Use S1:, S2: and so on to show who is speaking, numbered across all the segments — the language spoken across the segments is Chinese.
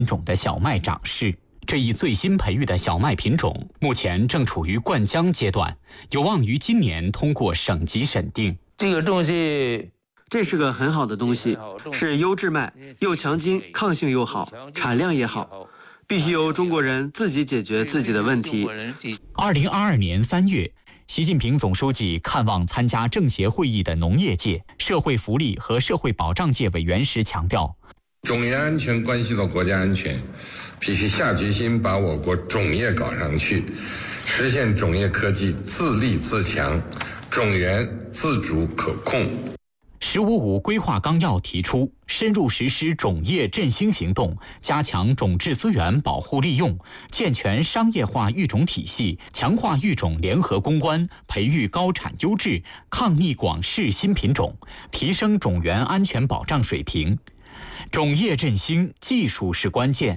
S1: 种的小麦长势。这一最新培育的小麦品种目前正处于灌浆阶段，有望于今年通过省级审定。
S2: 这个东西，
S3: 这是个很好的东西，是优质麦，又强筋，抗性又好，产量也好。必须由中国人自己解决自己的问题。
S1: 2022年3月，习近平总书记看望参加政协会议的农业界、社会福利和社会保障界委员时强调，
S4: 种业安全关系到国家安全，必须下决心把我国种业搞上去，实现种业科技自立自强，种源自主可控。
S1: “15+5”规划纲要提出，深入实施种业振兴行动，加强种质资源保护利用，健全商业化育种体系，强化育种联合攻关，培育高产优质、抗逆广适新品种，提升种源安全保障水平。种业振兴，技术是关键。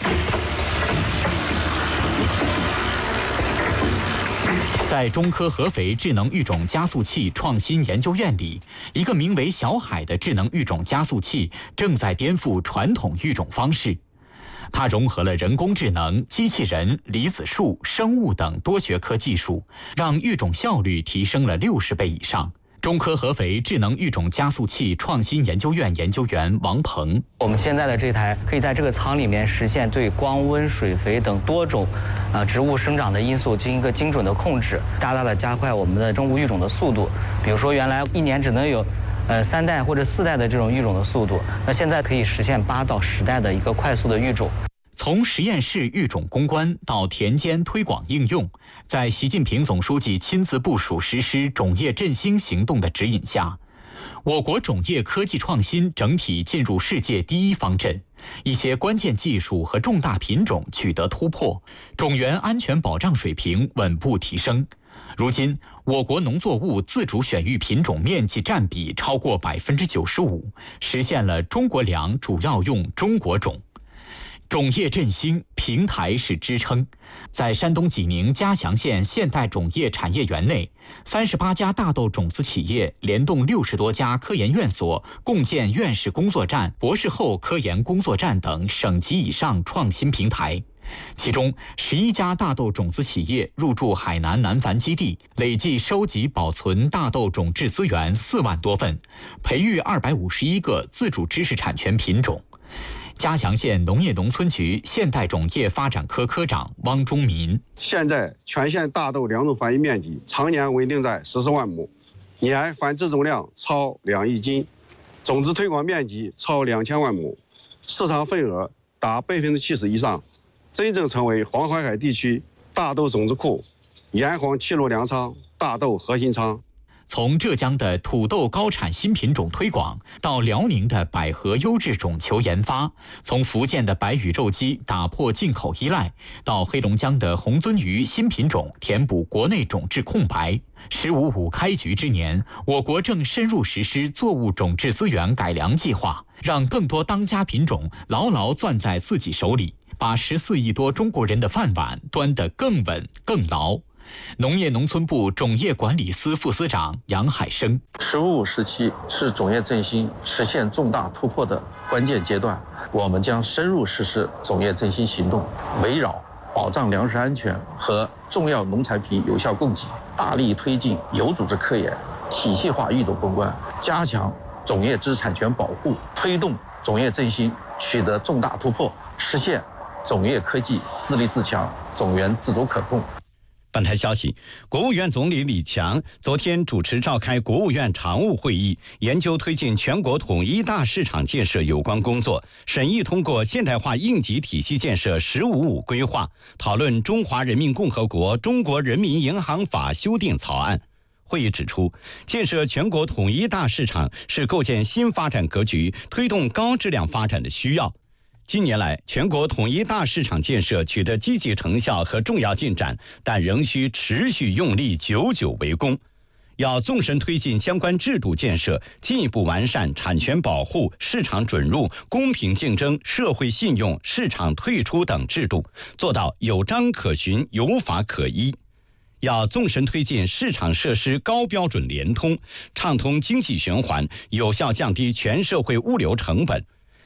S1: 在中科合肥智能育种加速器创新研究院里，一个名为小海的智能育种加速器正在颠覆传统育种方式。它融合了人工智能、机器人、离子树、生物等多学科技术，让育种效率提升了60倍以上。中科合肥智能育种加速器创新研究院研究员王鹏：
S5: 我们现在的这台可以在这个舱里面实现对光温、水肥等多种植物生长的因素进行一个精准的控制，大大的加快我们的生物育种的速度。比如说原来1年只能有3代或者4代的这种育种的速度，那现在可以实现8到10代的一个快速的育种。
S1: 从实验室育种攻关到田间推广应用，在习近平总书记亲自部署实施种业振兴行动的指引下，我国种业科技创新整体进入世界第一方阵，一些关键技术和重大品种取得突破，种源安全保障水平稳步提升。如今，我国农作物自主选育品种面积占比超过95%，实现了中国粮主要用中国种。种业振兴平台是支撑。在山东济宁嘉祥县现代种业产业园内，38家大豆种子企业联动60多家科研院所，共建院士工作站、博士后科研工作站等省级以上创新平台。其中11家大豆种子企业入驻海南南繁基地，累计收集保存大豆种质资源4万多份，培育251个自主知识产权品种。嘉祥县农业农村局现代种业发展科科长汪忠民：
S6: 现在全县大豆两种繁育面积常年稳定在14万亩，年繁殖总量超2亿斤，种子推广面积超2000万亩，市场份额达70%以上，真正成为黄淮海地区大豆种子库、炎黄齐鲁粮仓大豆核心仓。
S1: 从浙江的土豆高产新品种推广，到辽宁的百合优质种球研发，从福建的白羽肉鸡打破进口依赖，到黑龙江的红鳟鱼新品种填补国内种质空白。“15+5”开局之年，我国正深入实施作物种质资源改良计划，让更多当家品种牢牢攥在自己手里，把14亿多中国人的饭碗端得更稳更牢。农业农村部种业管理司副司长杨海生
S7: ：“15+5时期是种业振兴实现重大突破的关键阶段，我们将深入实施种业振兴行动，围绕保障粮食安全和重要农产品有效供给，大力推进有组织科研、体系化育种攻关，加强种业知识产权保护，推动种业振兴取得重大突破，实现种业科技自立自强、种源自主可控。”
S8: 本台消息，国务院总理李强昨天主持召开国务院常务会议，研究推进全国统一大市场建设有关工作，审议通过现代化应急体系建设“15+5”规划，讨论《中华人民共和国中国人民银行法》修订草案。会议指出，建设全国统一大市场是构建新发展格局、推动高质量发展的需要。近年来，全国统一大市场建设取得积极成效和重要进展，但仍需持续用力，久久为功。要纵深推进相关制度建设，进一步完善产权保护、市场准入、公平竞争、社会信用、市场退出等制度，做到有章可循、有法可依。要纵深推进市场设施高标准联通，畅通经济循环，有效降低全社会物流成本。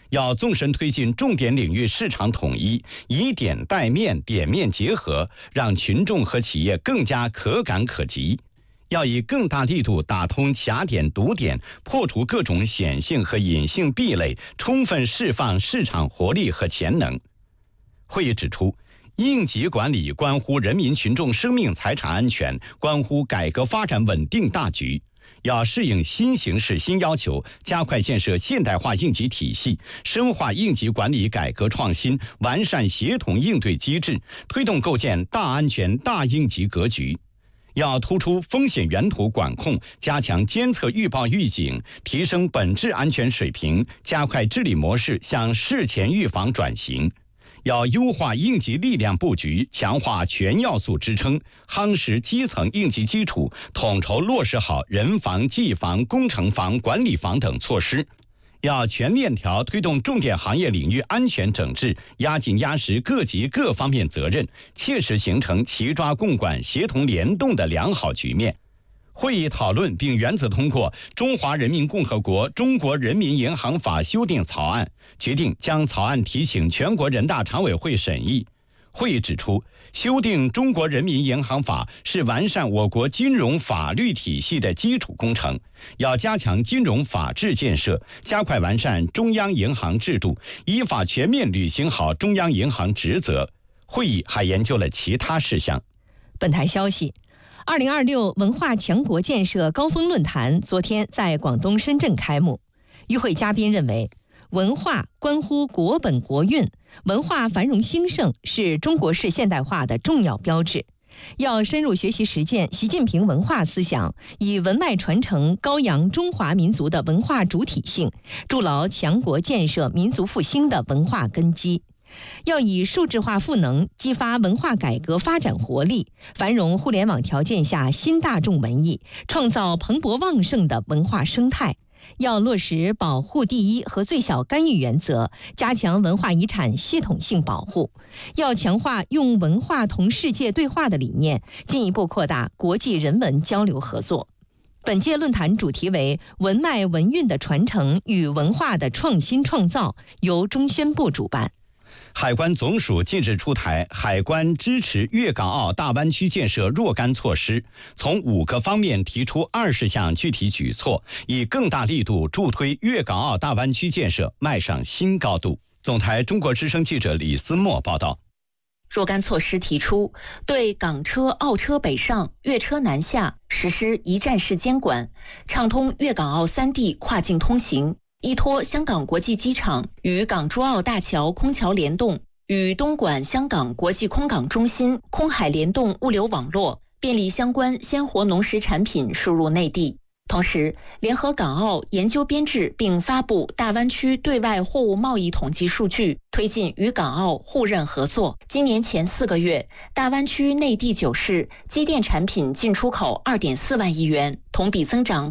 S8: 要纵深推进重点领域市场统一，以点带面，点面结合，让群众和企业更加可感可及。要以更大力度打通卡点堵点，破除各种显性和隐性壁垒，充分释放市场活力和潜能。会议指出，应急管理关乎人民群众生命财产安全，关乎改革发展稳定大局。要适应新形势新要求，加快建设现代化应急体系，深化应急管理改革创新，完善协同应对机制，推动构建大安全大应急格局。要突出风险源头管控，加强监测预报预警，提升本质安全水平，加快治理模式向事前预防转型。要优化应急力量布局，强化全要素支撑，夯实基层应急基础，统筹落实好人防、技防、工程防、管理防等措施。要全链条推动重点行业领域安全整治，压紧压实各级各方面责任，切实形成齐抓共管、协同联动的良好局面。会议讨论并原则通过《中华人民共和国中国人民银行法》修订草案，决定将草案提请全国人大常委会审议。会议指出，修订《中国人民银行法》是完善我国金融法律体系的基础工程，要加强金融法治建设，加快完善中央银行制度，依法全面履行好中央银行职责。会议还研究了其他事项。
S2: 本台消息，2026文化强国建设高峰论坛昨天在广东深圳开幕。与会嘉宾认为，文化关乎国本国运，文化繁荣兴盛是中国式现代化的重要标志。要深入学习实践习近平文化思想，以文脉传承高扬中华民族的文化主体性，筑牢强国建设民族复兴的文化根基。要以数字化赋能激发文化改革发展活力，繁荣互联网条件下新大众文艺，创造蓬勃旺盛的文化生态。要落实保护第一和最小干预原则，加强文化遗产系统性保护。要强化用文化同世界对话的理念，进一步扩大国际人文交流合作。本届论坛主题为文脉文运的传承与文化的创新创造，由中宣部主办。
S8: 海关总署近日出台海关支持粤港澳大湾区建设若干措施，从5个方面提出20项具体举措，以更大力度助推粤港澳大湾区建设迈上新高度。总台中国之声记者李思墨报道。
S9: 若干措施提出，对港车、澳车北上、粤车南下实施一站式监管，畅通粤港澳3地跨境通行。依托香港国际机场与港珠澳大桥空桥联动，与东莞香港国际空港中心空海联动物流网络，便利相关鲜活农食产品输入内地。同时，联合港澳研究编制并发布大湾区对外货物贸易统计数据，推进与港澳互认合作。今年前4个月，大湾区内地9市机电产品进出口2.4万亿元，同比增长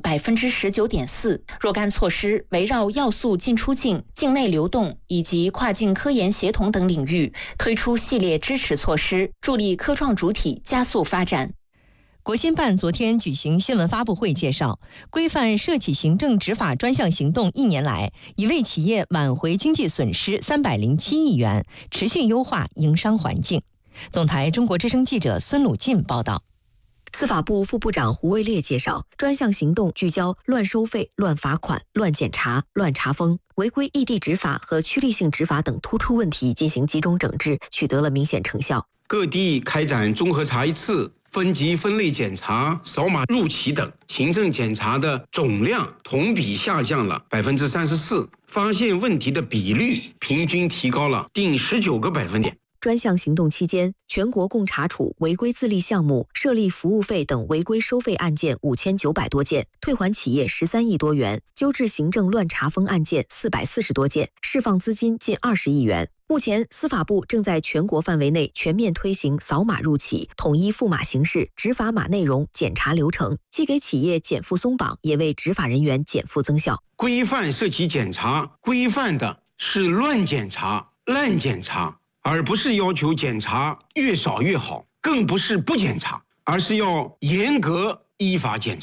S9: 19.4%。若干措施围绕要素进出境、境内流动以及跨境科研协同等领域，推出系列支持措施，助力科创主体加速发展。
S2: 国新办昨天举行新闻发布会介绍，规范涉企行政执法专项行动1年来，已为企业挽回经济损失307亿元，持续优化营商环境。总台中国之声记者孙鲁进报道。
S10: 司法部副部长胡卫烈介绍，专项行动聚焦乱收费、乱罚款、乱检查、乱查封、违规异地执法和趋利性执法等突出问题进行集中整治，取得了明显成效。
S11: 各地开展综合查一次、分级分类检查、扫码入企等行政检查的总量同比下降了34%，发现问题的比率平均提高了近19个百分点。
S10: 专项行动期间，全国共查处违规自立项目、设立服务费等违规收费案件5900多件，退还企业13亿多元，纠治行政乱查封案件440多件，释放资金近20亿元。目前，司法部正在全国范围内全面推行扫码入企、统一付码形式、执法码内容、检查流程，既给企业减负松绑，也为执法人员减负增效。
S11: 规范涉企检查，规范的是乱检查、滥检查，而不是要求检查越少越好，更不是不检查，而是要严格依法检查。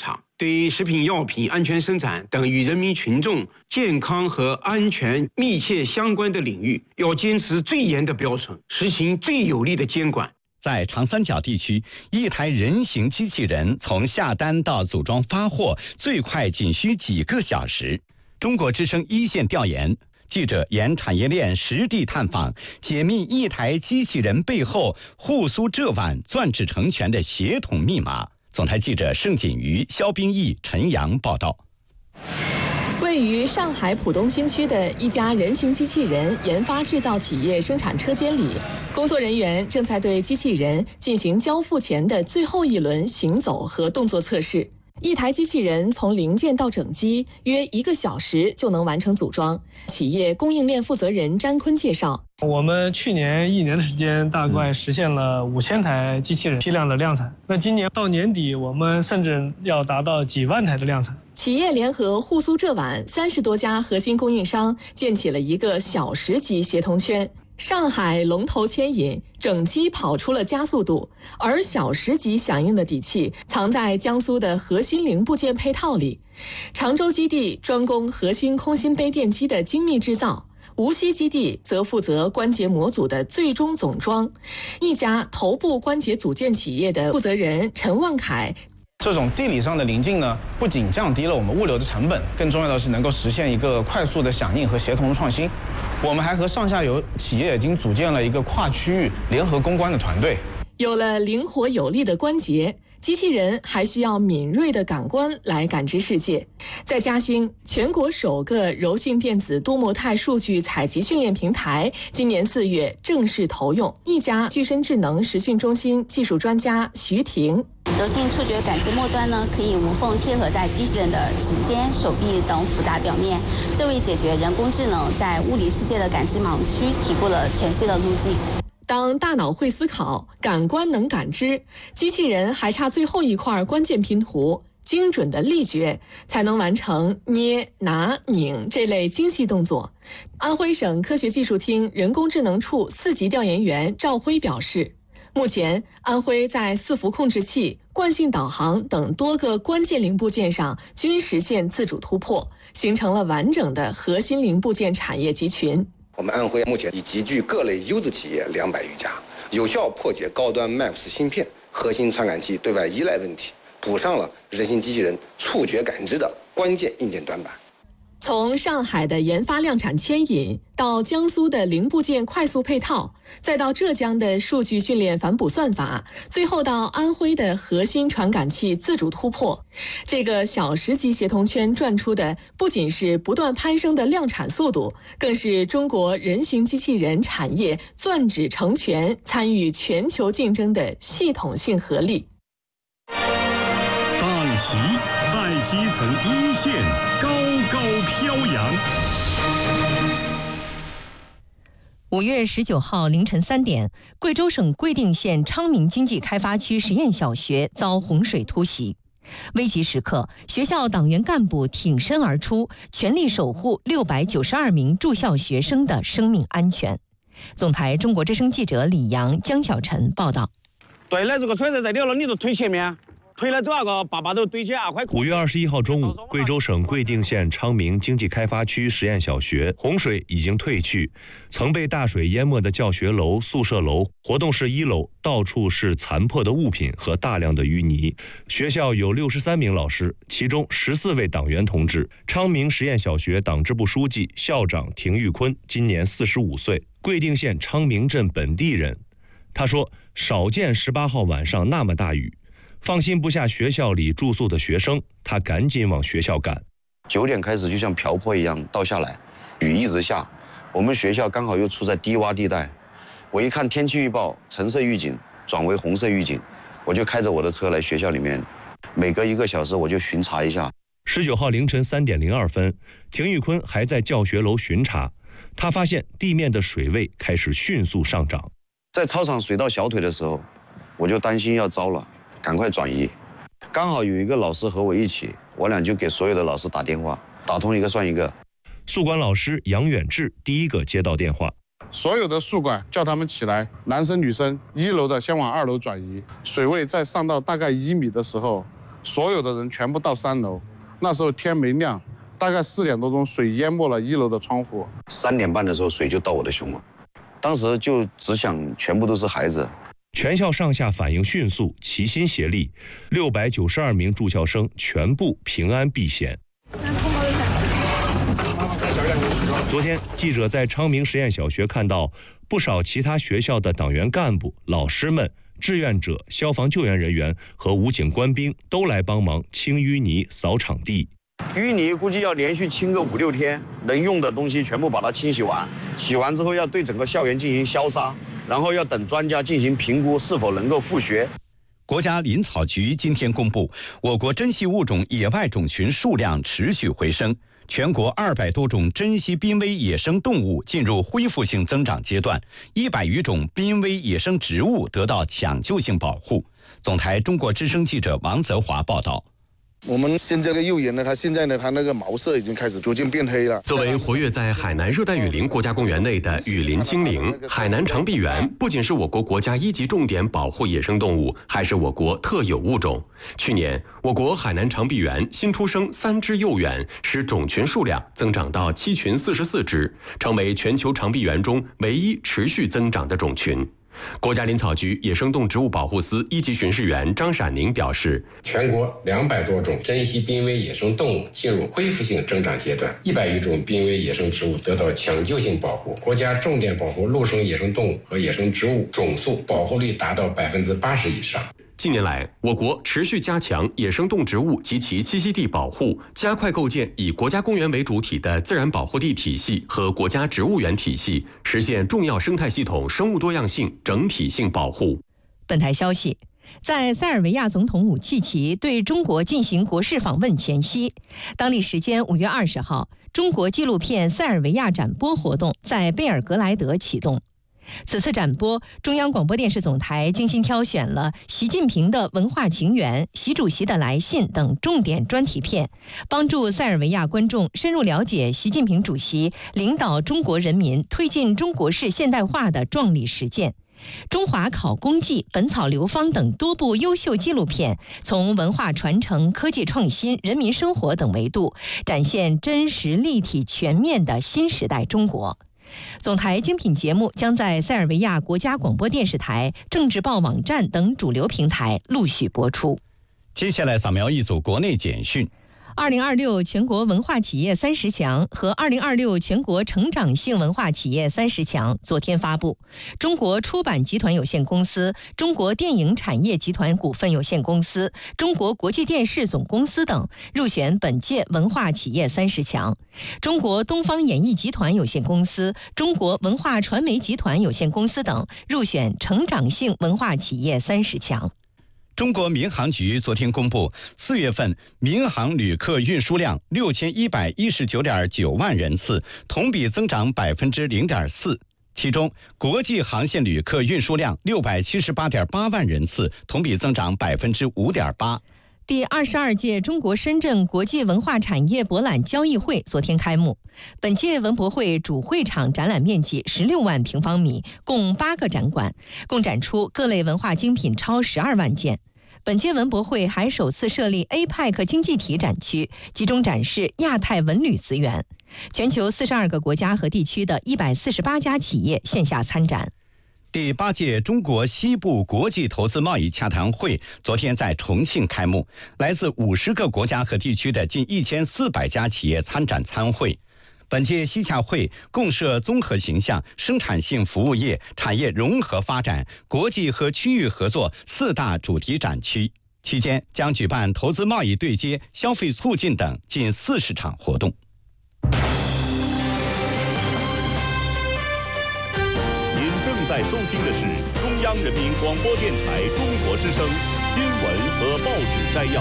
S11: 对食品药品安全生产等与人民群众健康和安全密切相关的领域，要坚持最严的标准，实行最有力的监管。
S8: 在长三角地区，一台人形机器人从下单到组装发货，最快仅需几个小时。中国之声一线调研，记者沿产业链实地探访，解密一台机器人背后沪苏浙皖钻制成拳的协同密码。总台记者盛锦瑜、肖冰毅、陈阳报道。
S12: 位于上海浦东新区的一家人形机器人研发制造企业生产车间里，工作人员正在对机器人进行交付前的最后一轮行走和动作测试。一台机器人从零件到整机约1个小时就能完成组装。企业供应链负责人詹坤介绍，
S13: 我们去年1年的时间大概实现了5000台机器人批量的量产，那今年到年底我们甚至要达到几万台的量产。
S12: 企业联合沪苏浙皖30多家核心供应商，建起了一个小时级协同圈。上海龙头牵引，整机跑出了加速度，而小时级响应的底气藏在江苏的核心零部件配套里。常州基地专攻核心空心杯电机的精密制造，无锡基地则负责关节模组的最终总装。一家头部关节组件企业的负责人陈万凯，
S14: 这种地理上的临近呢，不仅降低了我们物流的成本，更重要的是能够实现一个快速的响应和协同创新。我们还和上下游企业已经组建了一个跨区域联合攻关的团队。
S12: 有了灵活有力的关节，机器人还需要敏锐的感官来感知世界。在嘉兴，全国首个柔性电子多模态数据采集训练平台今年4月正式投用。一家具身智能实训中心技术专家徐婷，
S15: 柔性触觉感知末端呢，可以无缝贴合在机器人的指尖、手臂等复杂表面，这为解决人工智能在物理世界的感知盲区提供了全新的路径。
S12: 当大脑会思考，感官能感知，机器人还差最后一块关键拼图——精准的力觉，才能完成捏、拿、拧这类精细动作。安徽省科学技术厅人工智能处4级调研员赵辉表示，目前安徽在伺服控制器、惯性导航等多个关键零部件上均实现自主突破，形成了完整的核心零部件产业集群。
S16: 我们安徽目前已集聚各类优质企业200余家，有效破解高端 MAX 芯片、核心传感器对外依赖问题，补上了人形机器人触觉感知的关键硬件短板。
S12: 从上海的研发量产牵引，到江苏的零部件快速配套，再到浙江的数据训练反哺算法，最后到安徽的核心传感器自主突破，这个小时级协同圈转出的不仅是不断攀升的量产速度，更是中国人形机器人产业钻指成拳、参与全球竞争的系统性合力。
S17: 党旗在基层一线高高飘扬。
S2: 5月19号凌晨3点，贵州省贵定县昌明经济开发区实验小学遭洪水突袭。危急时刻，学校党员干部挺身而出，全力守护692名住校学生的生命安全。总台中国之声记者李阳、江小晨报道。
S6: 对了，这个车子在掉了，你就推前面。推了这个，把都堆起2块。
S18: 5月21号中午，贵州省贵定县昌明经济开发区实验小学洪水已经退去，曾被大水淹没的教学楼、宿舍楼、活动室1楼到处是残破的物品和大量的淤泥。学校有63名老师，其中14位党员同志。昌明实验小学党支部书记、校长廷玉坤今年45岁，贵定县昌明镇本地人。他说：“少见18号晚上那么大雨。”放心不下学校里住宿的学生，他赶紧往学校赶。
S19: 9点开始就像瓢泼一样倒下来，雨一直下，我们学校刚好又处在低洼地带。我一看天气预报，橙色预警转为红色预警，我就开着我的车来学校里面，每隔1个小时我就巡查一下。
S18: 19号凌晨3点02分，廷玉坤还在教学楼巡查，他发现地面的水位开始迅速上涨。
S19: 在操场水到小腿的时候，我就担心要糟了。赶快转移，刚好有一个老师和我一起，我俩就给所有的老师打电话，打通一个算一个。
S18: 宿管老师杨远志第一个接到电话，
S20: 所有的宿管叫他们起来，男生女生1楼的先往2楼转移，水位再上到大概1米的时候， 所有的人全部到3楼。那时候天没亮，大概4点多钟，水淹没了1楼的窗户。
S19: 3点半的时候，水就到我的胸了。当时就只想，全部都是孩子。
S18: 全校上下反应迅速，齐心协力，692名住校生全部平安避险。昨天，记者在昌明实验小学看到不少其他学校的党员干部、老师们、志愿者、消防救援人员和武警官兵都来帮忙清淤泥、扫场地。
S19: 淤泥估计要连续清个5、6天，能用的东西全部把它清洗完。洗完之后要对整个校园进行消杀，然后要等专家进行评估是否能够复学。
S8: 国家林草局今天公布，我国珍稀物种野外种群数量持续回升，全国200多种珍稀濒危野生动物进入恢复性增长阶段，100余种濒危野生植物得到抢救性保护。总台中国之声记者王泽华报道。
S21: 我们现在的幼猿呢，它现在呢，它那个毛色已经开始逐渐变黑了。
S22: 作为活跃在海南热带雨林国家公园内的雨林精灵，海南长臂猿不仅是我国国家1级重点保护野生动物，还是我国特有物种。去年，我国海南长臂猿新出生3只幼猿，使种群数量增长到7群44只，成为全球长臂猿中唯一持续增长的种群。国家林草局野生动植物保护司1级巡视员张闪宁表示，
S23: 全国200多种珍稀濒危野生动物进入恢复性增长阶段，100余种濒危野生植物得到抢救性保护，国家重点保护陆生野生动物和野生植物总数保护率达到80%以上。
S22: 近年来，我国持续加强野生动植物及其栖息地保护，加快构建以国家公园为主体的自然保护地体系和国家植物园体系，实现重要生态系统生物多样性整体性保护。
S2: 本台消息，在塞尔维亚总统武契奇对中国进行国事访问前夕，当地时间5月20号，中国纪录片塞尔维亚展播活动在贝尔格莱德启动。此次展播，中央广播电视总台精心挑选了习近平的文化情缘、习主席的来信等重点专题片，帮助塞尔维亚观众深入了解习近平主席领导中国人民推进中国式现代化的壮丽实践。中华考工记、本草流芳等多部优秀纪录片，从文化传承、科技创新、人民生活等维度，展现真实、立体、全面的新时代中国。总台精品节目将在塞尔维亚国家广播电视台、政治报网站等主流平台陆续播出。
S8: 接下来扫描一组国内简讯。
S2: 2026全国文化企业30强和2026全国成长性文化企业30强昨天发布，中国出版集团有限公司、中国电影产业集团股份有限公司、中国国际电视总公司等入选本届文化企业30强。中国东方演艺集团有限公司、中国文化传媒集团有限公司等入选成长性文化企业30强。
S8: 中国民航局昨天公布，4月份民航旅客运输量6119.9万人次，同比增长0.4%。其中，国际航线旅客运输量678.8万人次，同比增长5.8%。
S2: 第22届中国深圳国际文化产业博览交易会昨天开幕。本届文博会主会场展览面积16万平方米，共8个展馆，共展出各类文化精品超12万件。本届文博会还首次设立 APEC 经济体展区，集中展示亚太文旅资源。全球42个国家和地区的148家企业线下参展。
S8: 第8届中国西部国际投资贸易洽谈会昨天在重庆开幕，来自50个国家和地区的近1400家企业参展参会。本届西洽会共设综合形象、生产性服务业、产业融合发展、国际和区域合作4大主题展区，期间将举办投资贸易对接、消费促进等近40场活动。
S17: 您正在收听的是中央人民广播电台中国之声新闻和报纸摘要。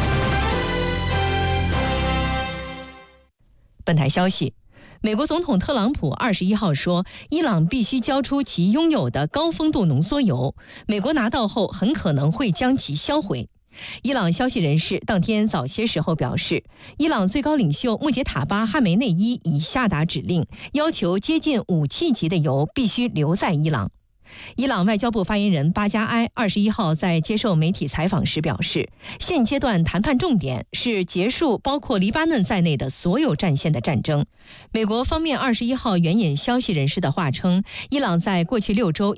S2: 本台消息，美国总统特朗普21号说，伊朗必须交出其拥有的高丰度浓缩铀，美国拿到后很可能会将其销毁。伊朗消息人士当天早些时候表示，伊朗最高领袖穆杰塔巴·哈梅内伊已下达指令，要求接近武器级的铀必须留在伊朗。 伊朗外交部发言人巴加埃21号在接受媒体采访时表示，现阶段谈判重点是结束包括黎巴嫩在内的所有战线的战争。美国方面21号援引消息人士的话称，伊朗在过去6周